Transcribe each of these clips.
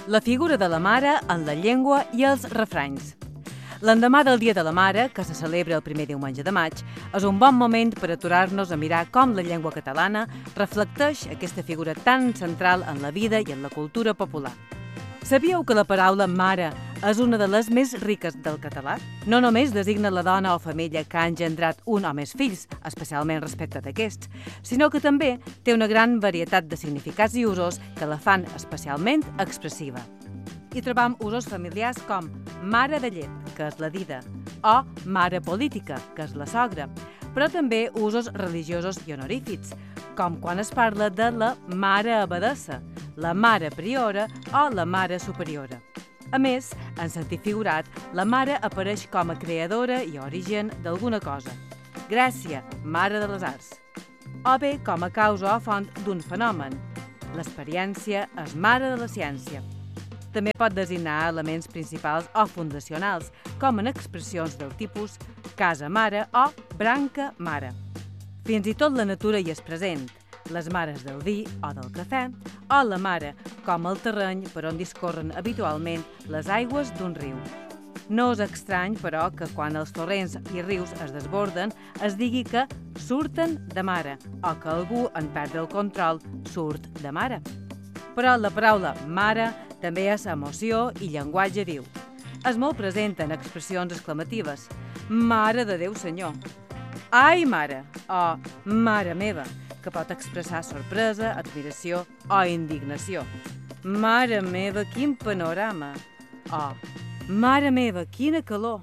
La figura de la mare en la llengua i els refranys. L'endemà del Dia de la Mare, que se celebra el primer diumenge de maig, és un bon moment per aturar-nos a mirar com la llengua catalana reflecteix aquesta figura tan central en la vida i en la cultura popular. Sabíeu que la paraula mare és una de les més riques del català? No només designa la dona o femella que ha engendrat un o més fills, especialment respecte d'aquests, sinó que també té una gran varietat de significats i usos que la fan especialment expressiva. Hi trobam usos familiars com mare de llet, que és la dida, o mare política, que és la sogra, però també usos religiosos i honorífics, com quan es parla de la mare abadessa, la mare priora o la mare superiora. A més, en sentit figurat, la mare apareix com a creadora i origen d'alguna cosa. Gràcia, mare de les arts. O bé com a causa o font d'un fenomen. L'experiència és mare de la ciència. També pot designar elements principals o fundacionals, com en expressions del tipus casa mare o branca mare. Fins i tot la natura hi és present, les mares del vi o del cafè, o la mare com el terreny per on discorren habitualment les aigües d'un riu. No és estrany, però, que quan els torrents i rius es desborden es digui que surten de mare o que algú en perdre el control surt de mare. Però la paraula mare també és emoció i llenguatge viu. És molt present en expressions exclamatives. Mare de Déu Senyor! Ai, mare! O mare meva! Que pot expressar sorpresa, admiració o indignació. Mare meva, quin panorama! O mare meva, quina calor!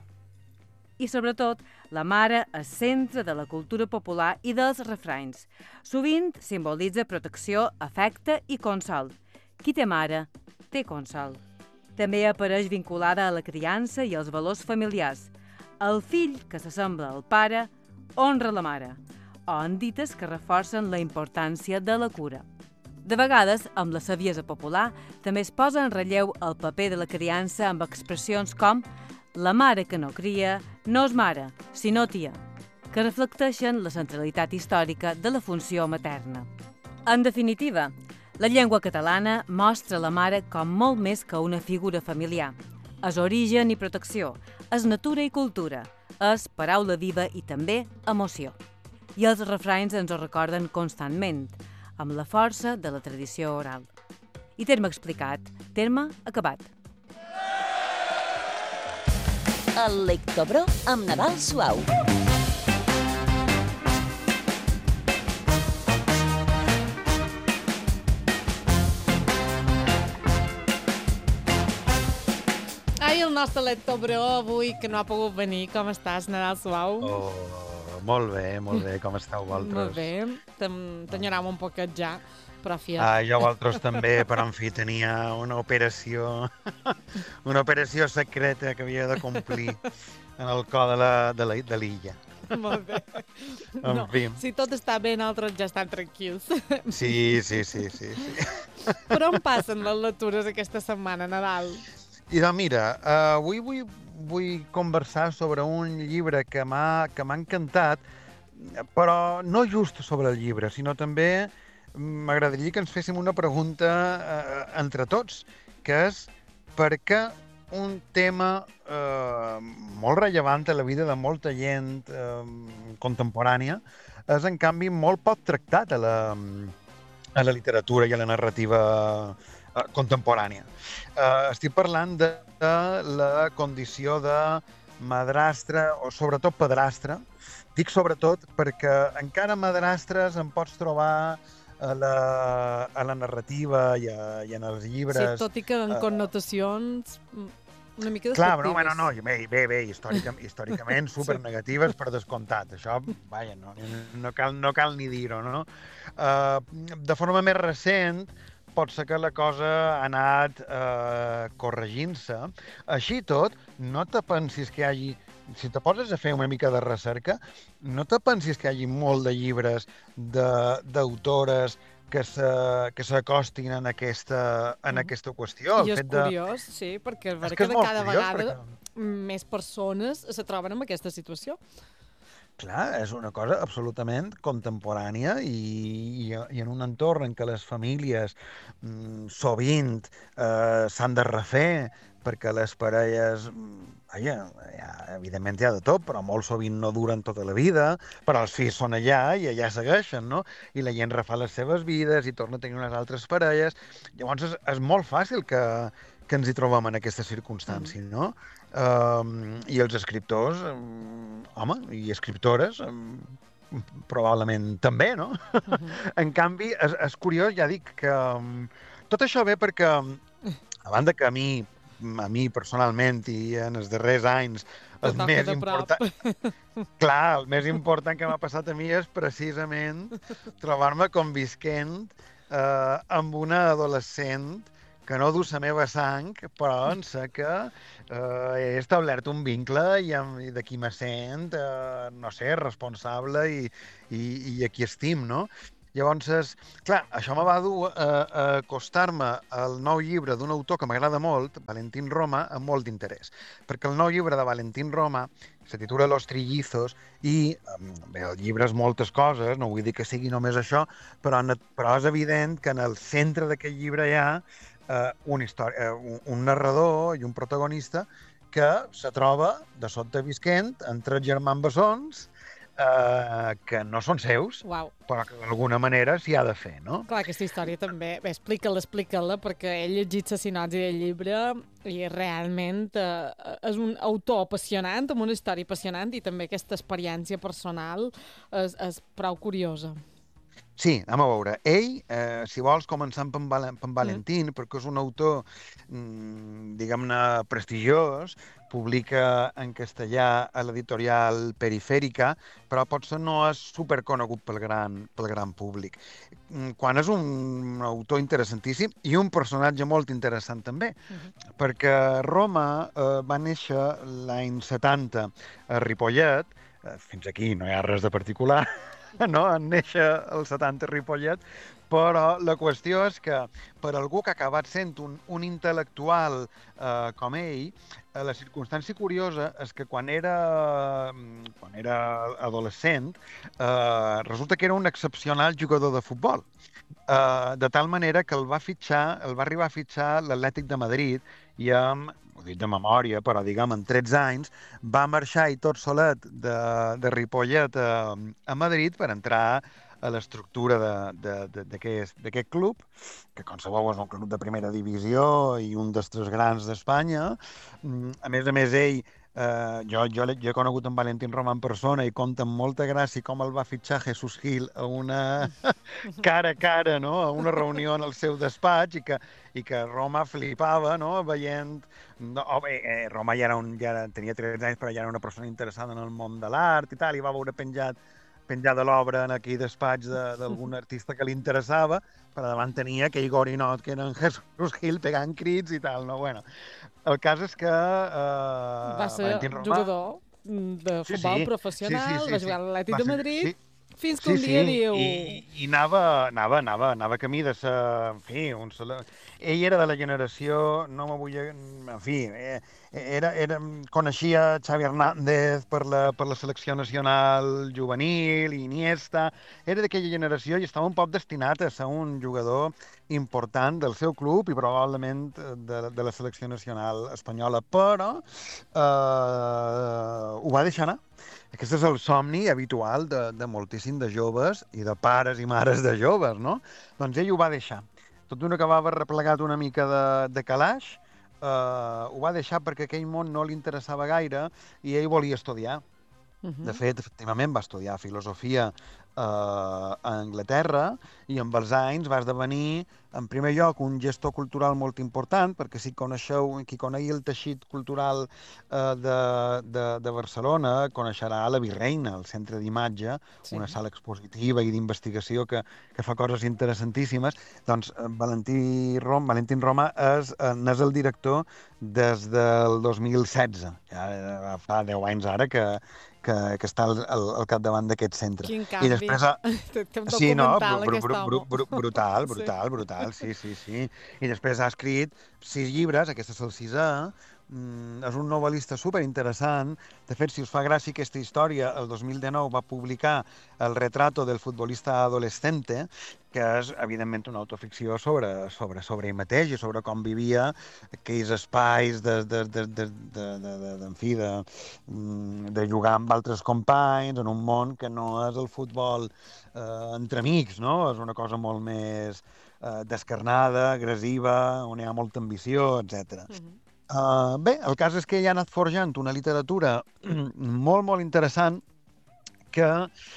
I sobretot, la mare és centre de la cultura popular i dels refranys. Sovint simbolitza protecció, afecte i consol. Qui té mare, té consol. També apareix vinculada a la criança i als valors familiars. El fill que s'assembla al pare honra la mare, o en dites que reforcen la importància de la cura. De vegades, amb la saviesa popular, també es posa en relleu el paper de la criança amb expressions com la mare que no cria no és mare, sinó tia, que reflecteixen la centralitat històrica de la funció materna. En definitiva, la llengua catalana mostra la mare com molt més que una figura familiar. És origen i protecció, és natura i cultura, és paraula viva i també emoció. I els refranys ens ho recorden constantment, amb la força de la tradició oral. I terme explicat, terme acabat. El Lectobró amb Nadal Suau. Ai, el nostre Lectobró avui, que no ha pogut venir. Com estàs, Nadal Suau? Molt bé, com esteu vosaltres? Molt bé, t'enyoràvem un poquet ja, però fiat. Jo vosaltres també, però en fi, tenia una operació secreta que havia de complir en el cor de l'illa. Molt bé. En fi. Si tot està bé, nosaltres ja estem tranquils. Sí. Per on passen les lectures aquesta setmana, Nadal? I doncs mira, avui vull conversar sobre un llibre que m'ha encantat, però no just sobre el llibre, sinó també m'agradaria que ens féssim una pregunta entre tots, que és per què un tema molt rellevant a la vida de molta gent contemporània és, en canvi, molt poc tractat a la literatura i a la narrativa contemporània. Estic parlant de la condició de madrastre o sobretot padrastre. Dic sobretot perquè encara madrastres en pots trobar a la narrativa i en els llibres. Sí, tot i que en connotacions una mica despectives. Clar, no, bé, històricament supernegatives per descomptat. Això, vaja, no cal ni dir-ho, no? De forma més recent, pot ser que la cosa ha anat corregint-se. Així tot, no te pensis que hi hagi... Si te poses a fer una mica de recerca, no te pensis que hi hagi molt de llibres d'autores que s'acostin en aquesta qüestió. I és curiós, sí, perquè és veritat que cada vegada més persones se troben en aquesta situació. Clar, és una cosa absolutament contemporània i en un entorn en què les famílies sovint s'han de refer perquè les parelles, vaja, evidentment hi ha de tot, però molt sovint no duren tota la vida, però els fills són allà i allà segueixen, no? I la gent refà les seves vides i torna a tenir unes altres parelles. Llavors és molt fàcil que ens hi trobem en aquesta circumstància, no? I els escriptors, home, i escriptores, probablement també, no? En canvi, és curiós, ja dic, que tot això ve perquè, a banda que a mi personalment i en els darrers anys, el Te toca més de prop. important, clar, el més important que m'ha passat a mi és precisament trobar-me convisquent amb una adolescent que no du la meva sang, però en sé que he establert un vincle i d'aquí me sent, no sé, responsable i a qui estim, no? Llavors, clar, això me va dur a acostar-me al nou llibre d'un autor que m'agrada molt, Valentín Roma, amb molt d'interès. Perquè el nou llibre de Valentín Roma se titula Los Trillizos i, bé, el llibre és moltes coses, no vull dir que sigui només això, però és evident que en el centre d'aquest llibre hi ha un narrador i un protagonista que se troba de sobte visquent entre germans bessons que no són seus, Uau. però que d'alguna manera s'hi ha de fer, no? Clar, aquesta història també, bé, explica-la, perquè he llegit la sinopsi del llibre i realment és un autor apassionant, amb una història apassionant, i també aquesta experiència personal és prou curiosa. Sí, anem a veure. Ell, si vols, començant per en Valentín, perquè és un autor, diguem-ne, prestigiós, publica en castellà a l'editorial Perifèrica, però potser no és superconegut pel gran públic. Quan és un autor interessantíssim i un personatge molt interessant també, perquè Roma va néixer l'any 70 a Ripollet, fins aquí no hi ha res de particular, no? En néixer el 70 a Ripollet, però la qüestió és que per algú que ha acabat sent un intel·lectual com ell, la circumstància curiosa és que quan era adolescent resulta que era un excepcional jugador de futbol, de tal manera que el va arribar a fitxar l'Atlètic de Madrid i ho dic de memòria, però diguem en 13 anys, va marxar i tot solet de Ripollet a Madrid per entrar a l'estructura d'aquest club, que com sabeu és un club de primera divisió i un dels tres grans d'Espanya. A més, ell, jo he conegut en Valentín Roma en persona i conta amb molta gràcia com el va fitxar Jesús Gil a una cara a cara, no? A una reunió en el seu despatx i que Roma flipava, no? Veient... Roma tenia 13 anys, però ja era una persona interessada en el món de l'art i tal, i va veure penjada l'obra en aquell despatx d'algun artista que li interessava, però davant tenia aquell gorinot que era en Jesús Gil pegant crits i tal, no? Bueno, el cas és que... va ser jugador de futbol professional, va jugar a l'Atlètic de Madrid, fins que un dia diu... I anava camí de ser... En fi, ell era de la generació, no me vull... En fi, coneixia Xavi Hernández per la selecció nacional juvenil, Iniesta, era d'aquella generació i estava un poc destinat a ser un jugador important del seu club i probablement de la selecció nacional espanyola, però ho va deixar anar. Aquest és el somni habitual de moltíssim de joves i de pares i mares de joves, no? Doncs ell ho va deixar. Tot d'una que va haver replegat una mica de calaix, ho va deixar perquè aquell món no li interessava gaire i ell volia estudiar. De fet, efectivament, va estudiar filosofia a Anglaterra i amb els anys va esdevenir, en primer lloc, un gestor cultural molt important, perquè si qui conegui el teixit cultural de Barcelona coneixerà la Virreina, el centre d'imatge, una sala expositiva i d'investigació que fa coses interessantíssimes. Doncs Valentín Roma n'és el director des del 2016. Ja fa 10 anys ara que està al capdavant d'aquest centre. Quin canvi. I després... Sí, no, brutal, sí. I després ha escrit 6 llibres, aquest és el 6è, és un novel·lista superinteressant. De fet, si us fa gràcia aquesta història, el 2019 va publicar El retrato del futbolista adolescente, que és, evidentment, una autoficció sobre ell mateix i sobre com vivia aquells espais de jugar amb altres companys en un món que no és el futbol entre amics, no? És una cosa molt més descarnada, agressiva, on hi ha molta ambició, etc. Bé, el cas és que ell ha anat forjant una literatura molt, molt interessant que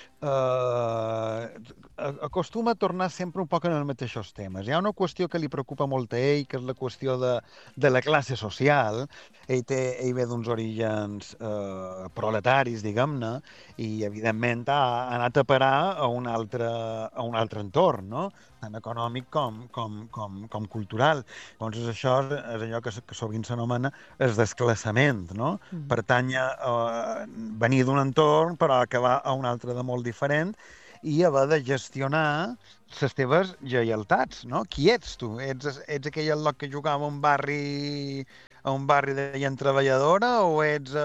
acostuma a tornar sempre un poc en els mateixos temes. Hi ha una qüestió que li preocupa molt a ell, que és la qüestió de la classe social. Ell ve d'uns orígens proletaris, diguem-ne, i evidentment ha anat a parar a un altre entorn, no? Tant econòmic com cultural. Llavors això és allò que sovint s'anomena el desclassament, no? Pertànyer, venir d'un entorn però acabar a un altre de molt diferent i haver de gestionar les teves lleialtats, no? Qui ets tu? Ets aquell al·lot que jugava a un barri de gent treballadora o ets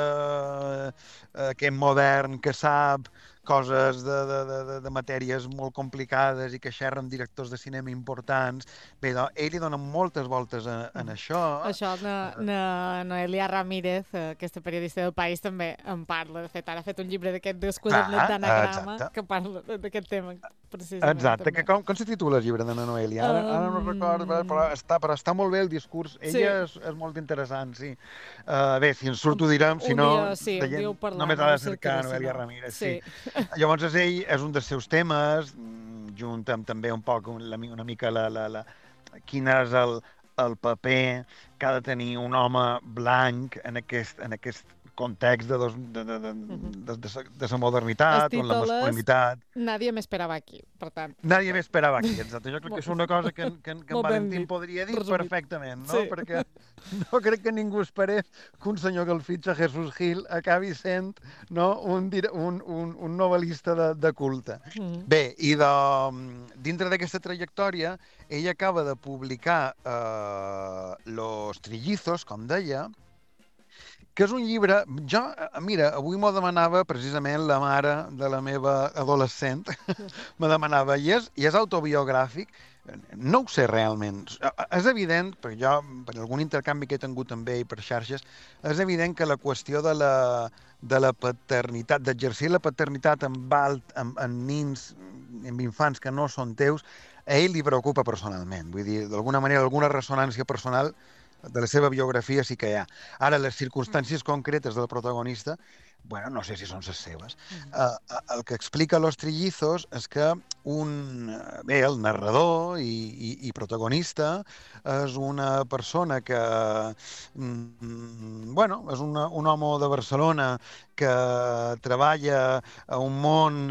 aquest modern que sap coses de matèries molt complicades i que xerra amb directors de cinema importants? Bé, doncs, ell li dona moltes voltes en això. Això, Noelia Ramírez, aquesta periodista del País, també en parla. De fet, ara ha fet un llibre d'aquest desquadernat d'anagrama que parla d'aquest tema, precisament. Exacte, que com se titula el llibre de na Noelia? Ara no recordo, però està molt bé el discurs. Ella és molt interessant, sí. Bé, si ens surt ho direm, si no, només ha de cercar Noelia Ramírez. Sí. Llavors ell és un dels seus temes, junt amb també un poc una mica quin és el paper que ha de tenir un home blanc en aquest context de la modernitat, on la masculinitat... Nadie m'esperava aquí, per tant. Nadie m'esperava aquí, exacte. Jo crec que és una cosa que en Valentín podria dir perfectament, no? Sí. Perquè no crec que ningú esperés que un senyor que el fitxa Jesús Gil acabi sent, no, un novel·lista de culte. Bé, i dintre d'aquesta trajectòria, ell acaba de publicar Los Trillizos, com deia, que és un llibre... Mira, avui m'ho demanava precisament la mare de la meva adolescent. Me demanava, i és autobiogràfic? No ho sé realment. És evident, perquè jo, per algun intercanvi que he tingut amb ell per xarxes, és evident que la qüestió de la paternitat, d'exercir la paternitat amb nins, amb infants que no són teus, a ell li preocupa personalment. Vull dir, d'alguna manera, alguna ressonància personal de la seva biografia sí que hi ha. Ara, les circumstàncies concretes del protagonista, bueno, no sé si són les seves. El que explica Los Trillizos és que el narrador i protagonista és una persona que, és un home de Barcelona que treballa a un món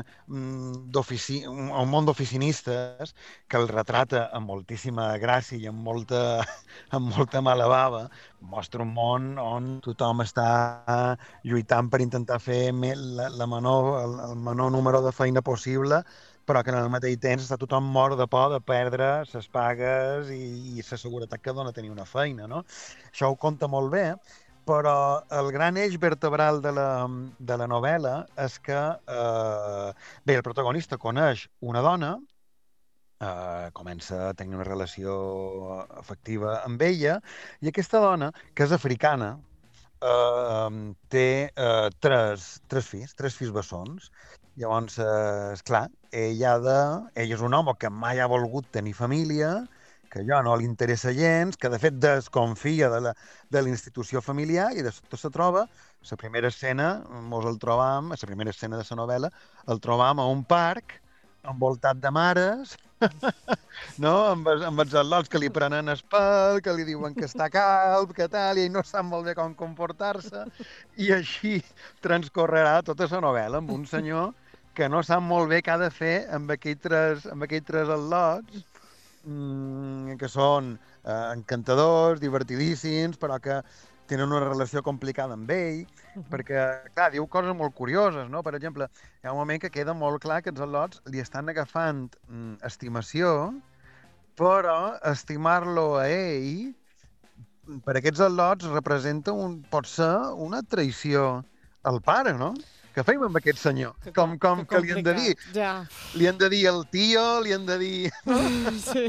d'oficinistes, que el retrata amb moltíssima gràcia i amb molta mala bava. Mostra un món on tothom està lluitant per intentar fer el menor número de feina possible, però que en el mateix temps està tothom mort de por de perdre les pagues i la seguretat que dona tenir una feina, no? Això ho conta molt bé, però el gran eix vertebral de la novel·la és que el protagonista coneix una dona, comença a tenir una relació afectiva amb ella, i aquesta dona, que és africana, té tres fills bessons. Llavors, esclar, ell és un home que mai ha volgut tenir família, que allò no li interessa gens, que de fet desconfia de la institució familiar, i de sobte se troba, la primera escena la primera escena de la novel·la, el trobam a un parc envoltat de mares, no? Amb els al·lots que li prenen el pèl, que li diuen que està calb, que tal, i ell no sap molt bé com comportar-se, i així transcorrerà tota la novel·la, amb un senyor que no sap molt bé què ha de fer amb aquells tres al·lots, que són encantadors, divertidíssims, però que tenen una relació complicada amb ell, perquè, clar, diu coses molt curioses, no? Per exemple, hi ha un moment que queda molt clar que els al·lots li estan agafant estimació, però estimar-lo a ell per aquests al·lots representa pot ser una traïció al pare, no? Què feim amb aquest senyor? Com que li hem de dir? Ja. Li hem de dir el tio, li hem de dir... Sí.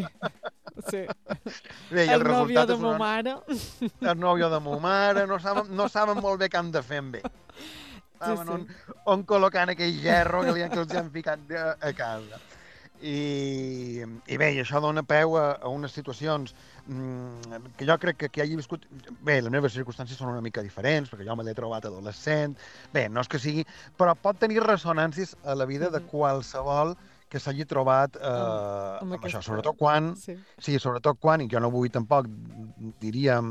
Bé, el nòvio de ma mare. El nòvio de ma mare, no saben molt bé què han de fer amb ell. Saben on col·locar aquell gerro que els han ficat a casa. I bé, això dona peu a unes situacions que jo crec que qui hagi viscut... Bé, les meves circumstàncies són una mica diferents, perquè jo me l'he trobat adolescent. Bé, no és que sigui... Però pot tenir ressonàncies a la vida de qualsevol que s'hagi trobat amb això, sobretot quan, sobretot quan, i jo no vull tampoc, diríem,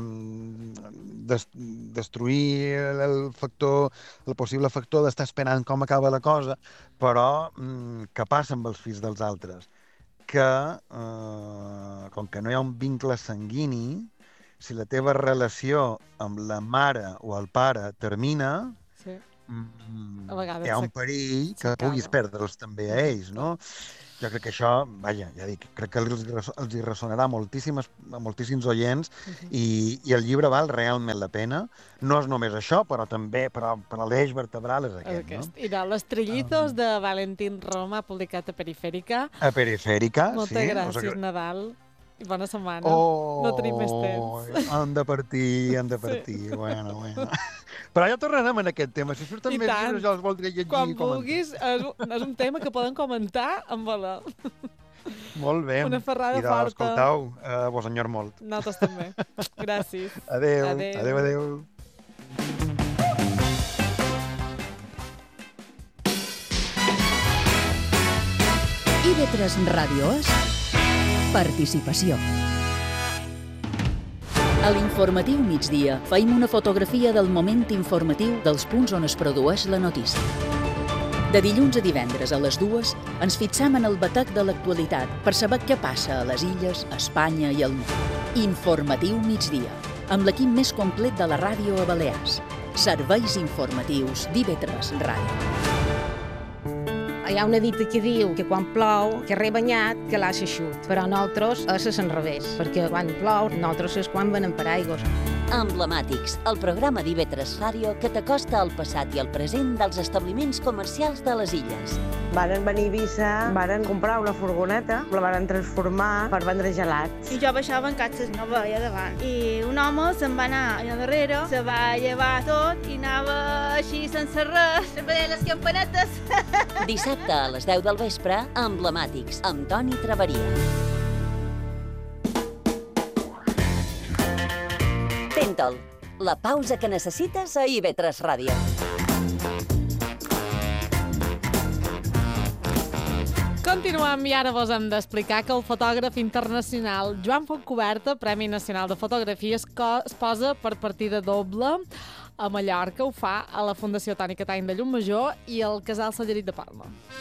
destruir el possible factor d'estar esperant com acaba la cosa, però què passa amb els fills dels altres? Que, com que no hi ha un vincle sanguini, si la teva relació amb la mare o el pare termina, hi ha un perill que puguis perdre'ls també a ells, no? Jo crec que això, vaja, ja dic, crec que els hi ressonarà a moltíssims oients i el llibre val realment la pena. No és només això, però també l'eix vertebral és aquest, no? I Los Trillizos de Valentín Roma, publicat a Perifèrica. A Perifèrica, sí. Moltes gràcies, Nadal. I bona setmana. No tenim més temps. Han de partir. Bueno. Però ja tornarem en aquest tema. Si surten més llibres, jo els voldré llegir. Quan vulguis, és un tema que poden comentar amb valor. Molt bé. Una ferrada forta. Escoltau, vos enyor molt. Nosaltres també. Gràcies. Adéu. IB3 Ràdio és participació. A l'informatiu migdia feim una fotografia del moment informatiu dels punts on es produeix la notícia. De dilluns a divendres a les 2 ens fixam en el batec de l'actualitat per saber què passa a les illes, a Espanya i al món. Informatiu migdia, amb l'equip més complet de la ràdio a Balears. Serveis informatius d'IB3 Ràdio. Hi ha una dita que diu que quan plou, que rebanyat, que l'assa xut. Però nosaltres és l'enrevés, perquè quan plou, nosaltres és quan venen paraigües. Emblemàtics, el programa d'IB3 Ràdio que t'acosta al passat i al present dels establiments comercials de les illes. Varen venir a Eivissa, varen comprar una furgoneta, la varen transformar per vendre gelats. I jo baixava en catxes, no veia davant. I un home se'n va anar allà darrere, se va llevar tot i anava així sense res, sempre deia les campanetes. Dissabte a les 10 del vespre, Emblemàtics, amb Toni Traveria. Tentol, la pausa que necessites a IB3 Ràdio. Continuem i ara vos hem d'explicar que el fotògraf internacional Joan Fontcuberta, Premi Nacional de Fotografia, es posa per partida doble a Mallorca. Ho fa a la Fundació Toni Catany de Llumajor i al Casal Sallerit de Palma.